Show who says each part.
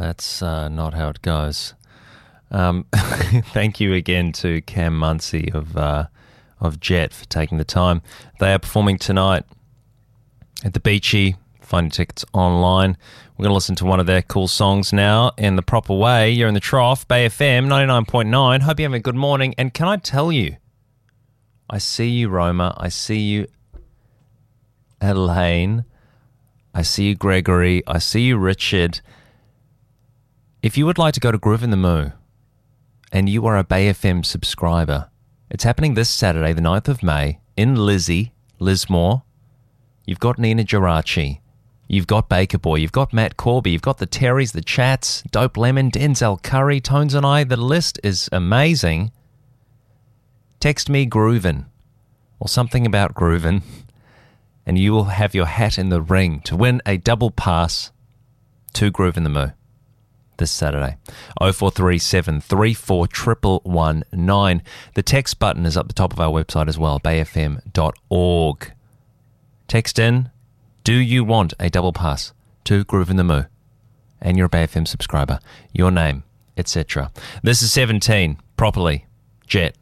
Speaker 1: that's not how it goes. Thank you again to Cam Muncie of Jet for taking the time. They are performing tonight at the Beachy. Find your tickets online. We're going to listen to one of their cool songs now in the proper way. You're in the Trough, Bay FM 99.9. Hope you're having a good morning. And can I tell you, I see you, Roma. I see you, Elaine. I see you, Gregory. I see you, Richard. If you would like to go to Groove in the Moo and you are a Bay FM subscriber, it's happening this Saturday, the 9th of May, in Lismore. You've got Nina Geraci. You've got Baker Boy. You've got Matt Corby. You've got the Terrys, the Chats, Dope Lemon, Denzel Curry, Tones and I. The list is amazing. Text me Groovin' or something about Groovin', and you will have your hat in the ring to win a double pass to Groove in the Moo this Saturday. 0437 34 119. The text button is up the top of our website as well, bayfm.org. Text in, do you want a double pass to Groove in the Moo? And you're a Bay FM subscriber, your name, etc. This is 17, properly, Jet.